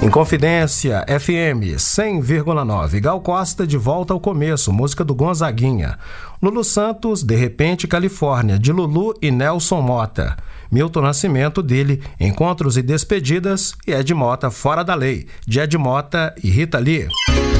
Inconfidência FM 100,9. Gal Costa, De Volta ao Começo, música do Gonzaguinha. Lulu Santos, De Repente, Califórnia, de Lulu e Nelson Mota. Milton Nascimento, dele, Encontros e Despedidas, e Ed Mota, Fora da Lei, de Ed Mota e Rita Lee.